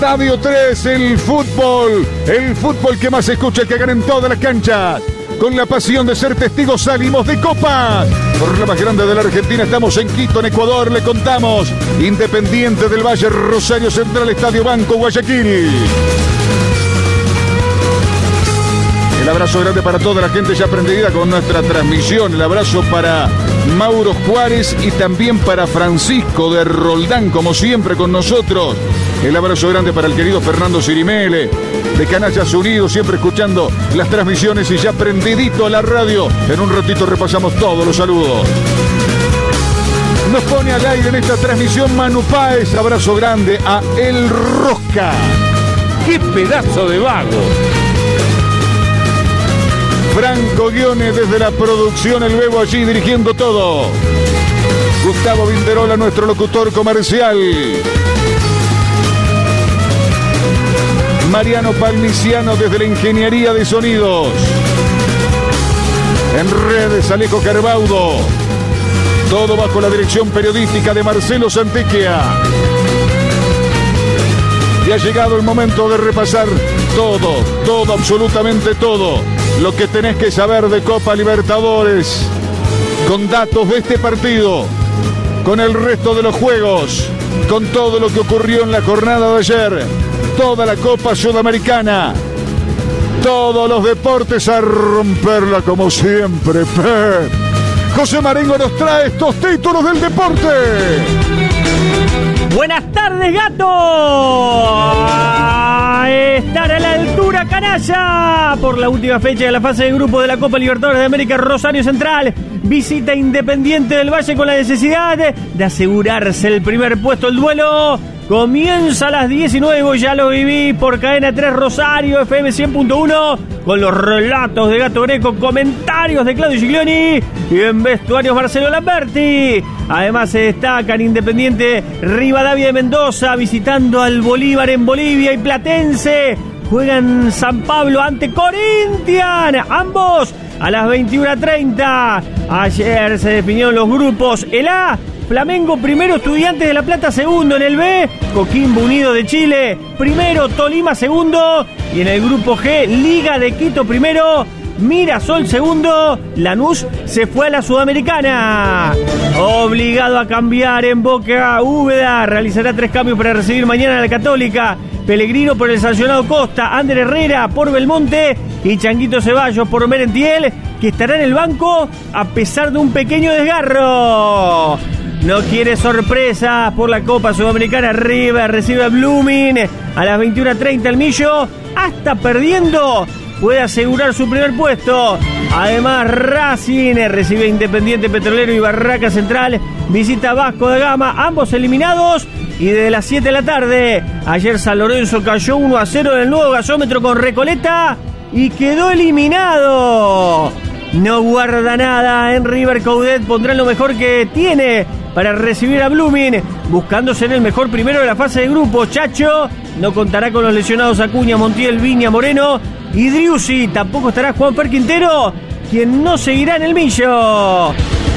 Estadio 3, el fútbol que más se escucha, el que gana en todas las canchas. Con la pasión de ser testigos salimos de copas. Por la más grande de la Argentina, estamos en Quito, en Ecuador, le contamos. Independiente del Valle, Rosario Central, Estadio Banco Guayaquil. El abrazo grande para toda la gente ya aprendida con nuestra transmisión. El abrazo para Mauro Juárez y también para Francisco de Roldán, como siempre con nosotros. El abrazo grande para el querido Fernando Cirimele, de Canallas Unidos, siempre escuchando las transmisiones y ya prendidito a la radio. En un ratito repasamos todos los saludos. Nos pone al aire en esta transmisión Manu Páez. Abrazo grande a El Rosca. ¡Qué pedazo de vago! Franco Guione desde la producción, el Bebo allí dirigiendo todo. Gustavo Vinderola, nuestro locutor comercial. Mariano Palmiciano desde la ingeniería de sonidos. En redes, Alejo Carbaudo. Todo bajo la dirección periodística de Marcelo Santequia. Y ha llegado el momento de repasar todo, absolutamente todo lo que tenés que saber de Copa Libertadores, con datos de este partido, con el resto de los juegos, con todo lo que ocurrió en la jornada de ayer, toda la Copa Sudamericana, todos los deportes a romperla como siempre. José Marengo nos trae estos títulos del deporte. Buenas tardes, gato. Estar a la altura, canalla. Por la última fecha de la fase de grupo de la Copa Libertadores de América, Rosario Central visita Independiente del Valle con la necesidad de asegurarse el primer puesto. El duelo comienza a las 19, ya lo viví por Cadena 3 Rosario, FM 100.1, con los relatos de Gato Greco, comentarios de Claudio Giglioni y en vestuarios Marcelo Lamberti. Además se destacan Independiente Rivadavia de Mendoza visitando al Bolívar en Bolivia y Platense. Juegan San Pablo ante Corinthians, ambos a las 21:30. Ayer se definieron los grupos. El A, Flamengo primero, Estudiantes de La Plata segundo. En el B, Coquimbo Unido de Chile primero, Tolima segundo. Y en el grupo G, Liga de Quito primero, Mirasol segundo. Lanús se fue a la Sudamericana. Obligado a cambiar en Boca, Úbeda realizará 3 cambios para recibir mañana a la Católica. Pellegrino por el sancionado Costa, Ander Herrera por Belmonte y Changuito Ceballos por Merentiel, que estará en el banco a pesar de un pequeño desgarro. No quiere sorpresas por la Copa Sudamericana. River recibe a Blooming a las 21:30. El Millo, hasta perdiendo, puede asegurar su primer puesto. Además, Racing recibe a Independiente Petrolero y Barraca Central visita Vasco da Gama, ambos eliminados. Y desde las 7 de la tarde, ayer San Lorenzo cayó 1-0 en el nuevo gasómetro con Recoleta y quedó eliminado. No guarda nada en River. Coudet pondrá lo mejor que tiene para recibir a Blooming, buscándose en el mejor primero de la fase de grupo. Chacho no contará con los lesionados Acuña, Montiel, Viña, Moreno y Driussi. Tampoco estará Juanfer Quintero, quien no seguirá en el Millo.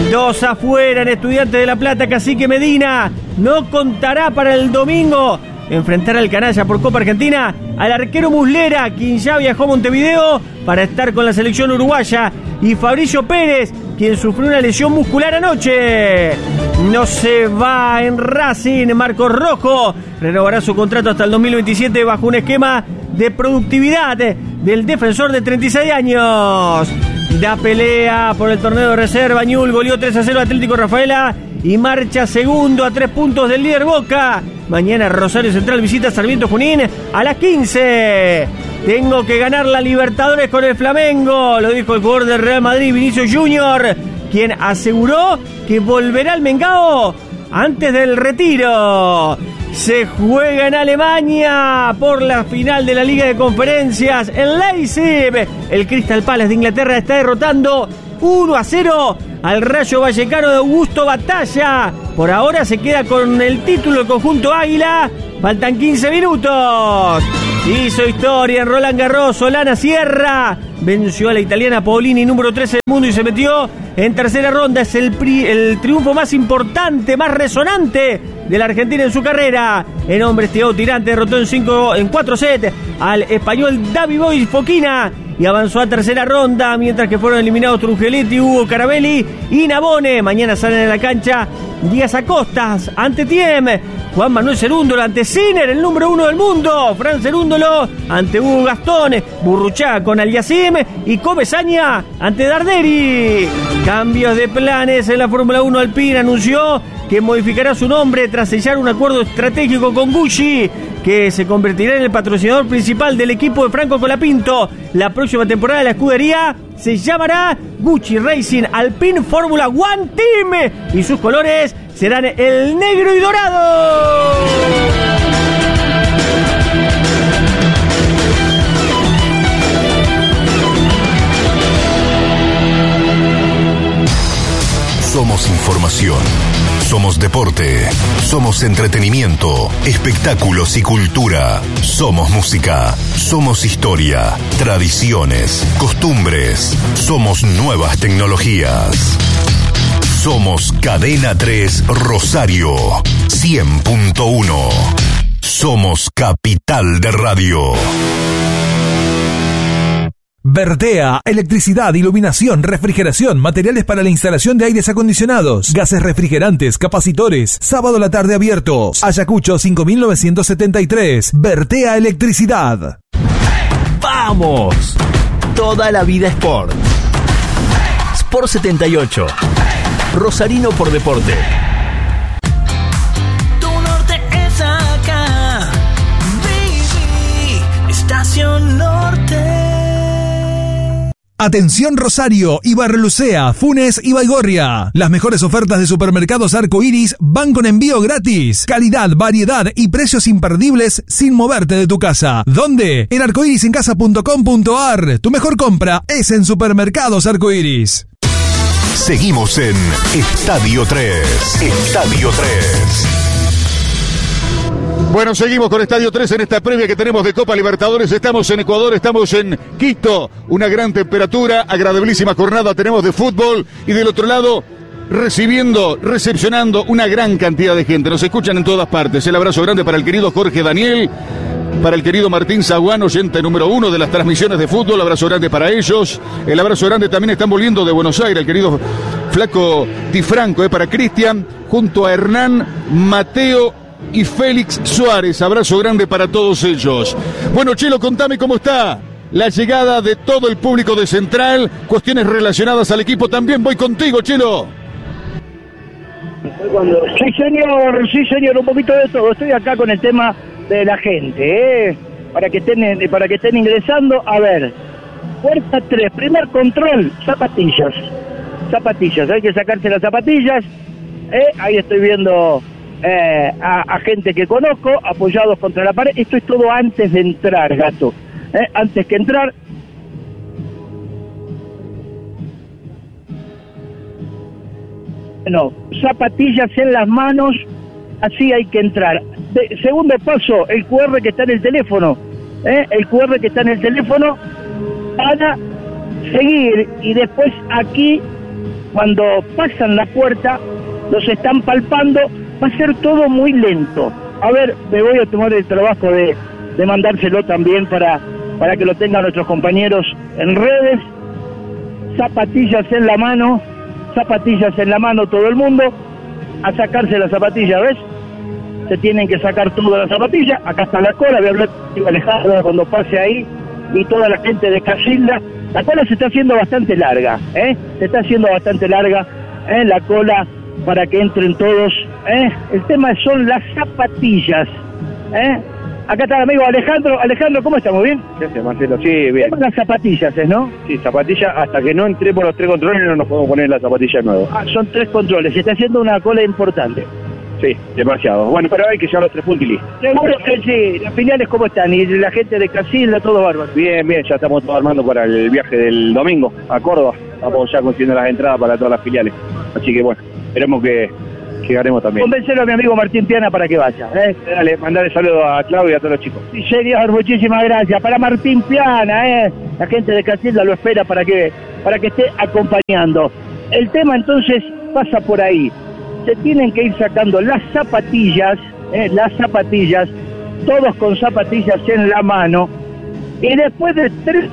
2 afuera en Estudiantes de La Plata. Cacique Medina no contará para el domingo. Enfrentar al canalla por Copa Argentina al arquero Muslera, quien ya viajó a Montevideo para estar con la selección uruguaya, y Fabricio Pérez, quien sufrió una lesión muscular anoche. No se va en Racing. Marcos Rojo renovará su contrato hasta el 2027 bajo un esquema de productividad del defensor de 36 años. Da pelea por el torneo de reserva. Ñul goleó 3-0 Atlético Rafaela y marcha segundo a 3 puntos del líder Boca. Mañana Rosario Central visita Sarmiento Junín a las 15. Tengo que ganar la Libertadores con el Flamengo, lo dijo el jugador del Real Madrid, Vinicius Junior, quien aseguró que volverá al Mengao antes del retiro. Se juega en Alemania por la final de la Liga de Conferencias en Leipzig. El Crystal Palace de Inglaterra está derrotando 1-0 al Rayo Vallecano de Augusto Batalla. Por ahora se queda con el título el conjunto Águila. Faltan 15 minutos. Hizo historia en Roland Garros. Solana Sierra venció a la italiana Paolini, número 13 del mundo, y se metió en tercera ronda. Es el triunfo más importante, más resonante de la Argentina en su carrera. En hombres, Thiago Tirante derrotó en 4 sets al español David Boy Foquina y avanzó a tercera ronda, mientras que fueron eliminados Trungelliti, Hugo Carabelli y Nabone. Mañana salen a la cancha Díaz Acostas ante Thiem, Juan Manuel Cerúndolo ante Sinner, el número 1 del mundo, Fran Cerúndolo ante Hugo Gastón, Burruchaga con Aliasim y Comesaña ante Darderi. Cambios de planes en la Fórmula 1. Alpine anunció que modificará su nombre tras sellar un acuerdo estratégico con Gucci, que se convertirá en el patrocinador principal del equipo de Franco Colapinto. La próxima temporada de la escudería se llamará Gucci Racing Alpine Fórmula One Team y sus colores serán el negro y dorado. Somos información, somos deporte, somos entretenimiento, espectáculos y cultura, somos música, somos historia, tradiciones, costumbres, somos nuevas tecnologías. Somos Cadena 3 Rosario 100.1. Somos Capital de Radio. Vertea, electricidad, iluminación, refrigeración, materiales para la instalación de aires acondicionados, gases refrigerantes, capacitores. Sábado a la tarde abiertos. Ayacucho 5973. Vertea Electricidad. ¡Vamos! Toda la vida Sport. Sport 78. Rosarino por deporte. Tu norte es acá. Baby, Estación Norte. Atención Rosario, Ibarrelucea, Funes y Baigorria. Las mejores ofertas de supermercados Arco Iris van con envío gratis. Calidad, variedad y precios imperdibles sin moverte de tu casa. ¿Dónde? En arcoirisencasa.com.ar. Tu mejor compra es en Supermercados Arco Iris. Seguimos en Estadio 3. Estadio 3. Bueno, seguimos con Estadio 3 en esta previa que tenemos de Copa Libertadores. Estamos en Ecuador, estamos en Quito. Una gran temperatura, agradabilísima jornada tenemos de fútbol. Y del otro lado, recepcionando una gran cantidad de gente. Nos escuchan en todas partes. El abrazo grande para el querido Jorge Daniel, para el querido Martín Zaguán, oyente número 1 de las transmisiones de fútbol. Abrazo grande para ellos. El abrazo grande también están volviendo de Buenos Aires, el querido Flaco Di Franco, para Cristian, junto a Hernán, Mateo y Félix Suárez. Abrazo grande para todos ellos. Bueno, Chelo, contame cómo está la llegada de todo el público de Central, cuestiones relacionadas al equipo. También voy contigo, Chelo. Sí señor, un poquito de todo. Estoy acá con el tema de la gente, para que estén ingresando. A ver, puerta 3, primer control, zapatillas, hay que sacarse las zapatillas. Ahí estoy viendo a gente que conozco, apoyados contra la pared. Esto es todo antes de entrar, gato. Antes que entrar. No, zapatillas en las manos, así hay que entrar. Segundo paso, el QR que está en el teléfono. El QR que está en el teléfono para seguir, y después aquí, cuando pasan la puerta, los están palpando. Va a ser todo muy lento. A ver, me voy a tomar el trabajo de mandárselo también para que lo tengan nuestros compañeros en redes. Zapatillas en la mano todo el mundo, a sacarse las zapatillas, ¿ves? Se tienen que sacar todas las zapatillas. Acá está la cola, voy a hablar con Alejandro cuando pase ahí, y toda la gente de Casilda. La cola se está haciendo bastante larga, la cola, para que entren todos, El tema son las zapatillas, Acá está el amigo Alejandro. Alejandro, ¿cómo estamos? ¿Bien? Gracias, Marcelo. Sí, bien. Son las zapatillas, ¿no? Sí, zapatillas. Hasta que no entré por los 3 controles no nos podemos poner las zapatillas nuevas. Son 3 controles. Se está haciendo una cola importante. Sí, demasiado. Bueno, pero hay que llevar los 3 puntos y listo. Seguro que sí. ¿Las filiales cómo están? ¿Y la gente de Casilda, todo bárbaro? Bien, ya estamos todos armando para el viaje del domingo a Córdoba. Estamos ya consiguiendo las entradas para todas las filiales. Así que bueno, esperemos que haremos también. Convéncelo a mi amigo Martín Piana para que vaya. Dale, mandale saludos a Claudio y a todos los chicos. Sí, señor, muchísimas gracias. Para Martín Piana, la gente de Casilda lo espera para que esté acompañando. El tema entonces pasa por ahí. Se tienen que ir sacando las zapatillas, todos con zapatillas en la mano, y después de 3...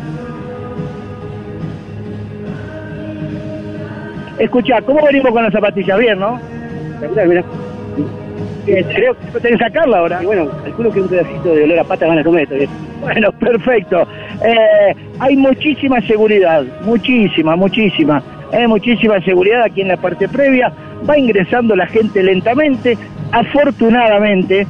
Escuchá, ¿cómo venimos con las zapatillas? Bien, ¿no? Mira. Creo que tenés que sacarla ahora. Y bueno, calculo que un pedacito de olor a pata van a comer todavía. Bueno, perfecto. Hay muchísima seguridad, muchísima seguridad aquí en la parte previa. Va ingresando la gente lentamente. Afortunadamente,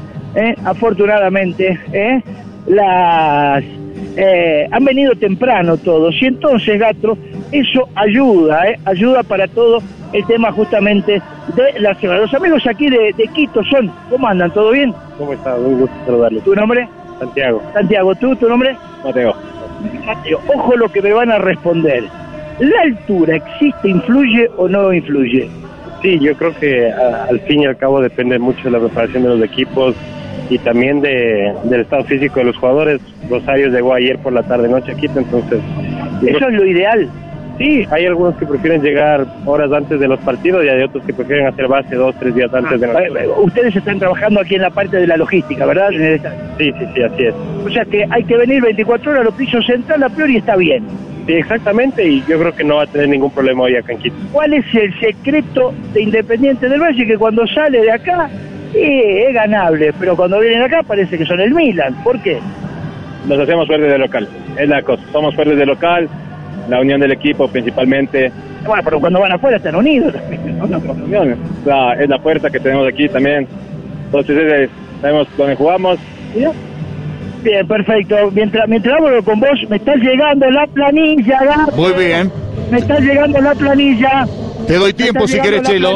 han venido temprano todos. Y entonces, Gato, eso ayuda para todo el tema justamente de la semana. Los amigos aquí de Quito ¿cómo andan? ¿Todo bien? ¿Cómo está? Un gusto saludarle. ¿Tu nombre? Santiago, ¿tu nombre? Mateo. Ojo lo que me van a responder. ¿La altura existe, influye o no influye? Sí, yo creo que al fin y al cabo depende mucho de la preparación de los equipos y también del estado físico de los jugadores. Rosario llegó ayer por la tarde-noche a Quito, entonces... ¿Eso es lo ideal? Sí, hay algunos que prefieren llegar horas antes de los partidos y hay otros que prefieren hacer base 2-3 días antes de los partidos. Ustedes están trabajando aquí en la parte de la logística, ¿verdad? Sí, así es. O sea que hay que venir 24 horas a los pisos central a priori está bien. Sí, exactamente, y yo creo que no va a tener ningún problema hoy acá en Quito. ¿Cuál es el secreto de Independiente del Valle? Que cuando sale de acá es ganable, pero cuando vienen acá parece que son el Milan. ¿Por qué? Nos hacemos fuertes de local, es la cosa. Somos fuertes de local, la unión del equipo principalmente. Bueno, pero cuando van afuera están unidos también, ¿no? Es la fuerza que tenemos aquí también. Entonces sabemos dónde jugamos y ya. Bien, perfecto. Mientras hablo con vos, me está llegando la planilla, Gato. Muy bien. Me está llegando la planilla. Te doy tiempo si querés, Chelo.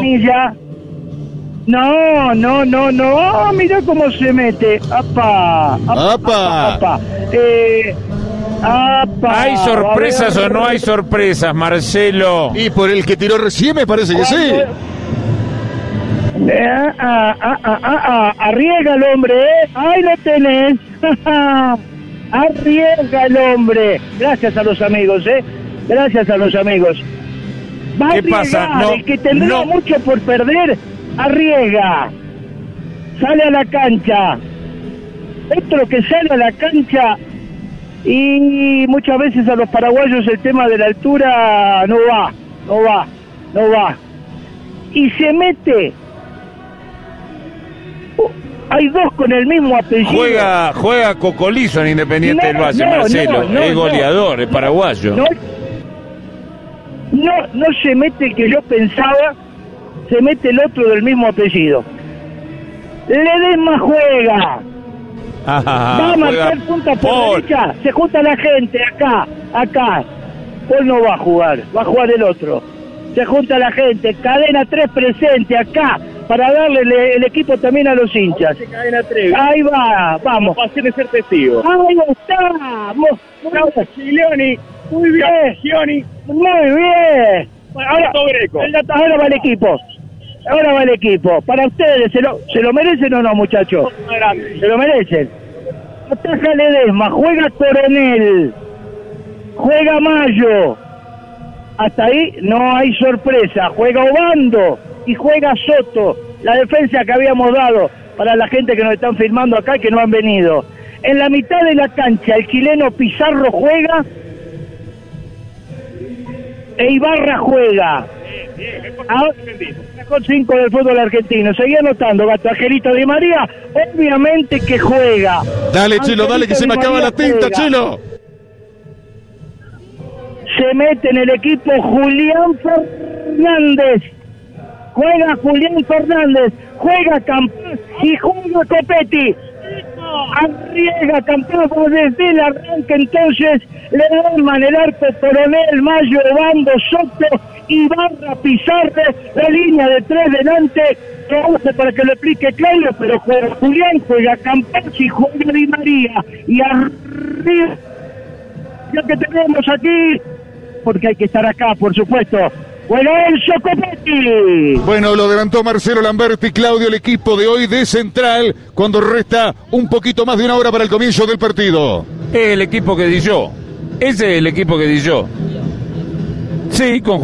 No. Mira cómo se mete. ¡Apa! ¿Hay sorpresas o no hay sorpresas, Marcelo? Y por el que tiró recién me parece que sí. Arriesga el hombre, Ahí lo tenés. Arriesga el hombre. Gracias a los amigos, Gracias a los amigos. Va ¿Qué pasa? No, el que tendrá mucho por perder, arriesga. Sale a la cancha. Otro que sale a la cancha y muchas veces a los paraguayos el tema de la altura no va. Y se mete. Hay dos con el mismo apellido. Juega Cocolizo en Independiente del Valle, Marcelo. Es goleador, es paraguayo. No se mete el que yo pensaba, se mete el otro del mismo apellido. Ledesma juega. Va a marcar punta por derecha. Se junta la gente acá. Paul no va a jugar el otro. Se junta la gente, cadena 3 presente acá, para darle el equipo también a los hinchas. Cadena 3. Ahí va, vamos. Pasión de ser testigo. Ahí estamos. Giglioni. Muy bien. Muy bien. Ahora va el equipo. Para ustedes, ¿se lo merecen o no, muchachos? Se lo merecen. Ataja Ledesma, juega Coronel, juega Mayo. Hasta ahí no hay sorpresa. Juega Obando y juega Soto. La defensa que habíamos dado para la gente que nos están filmando acá y que no han venido. En la mitad de la cancha el chileno Pizarro juega e Ibarra juega. Con 5 del fútbol argentino. Seguí anotando, Gato. Angelito Di María, obviamente que juega. Dale, Chelo, dale, que se me acaba la tinta, Chelo. Se mete en el equipo Julián Fernández. Juega Julián Fernández. Juega Campás y juega Copetti. Arriesga Campás desde el arranque, entonces le dan el arco Coronel, Mayo, Obando, Soto, Ibarra, Pizarro, la línea de 3 delante. Para que lo explique claro, pero juega Julián, juega Campás y juega Di María. Y arriba, ya que tenemos aquí, porque hay que estar acá, por supuesto, Bueno, Enzo Copetti. Bueno, lo adelantó Marcelo Lamberti, Claudio, el equipo de hoy de Central, cuando resta un poquito más de una hora para el comienzo del partido. El equipo que di yo. Ese es el equipo que di yo. Sí, con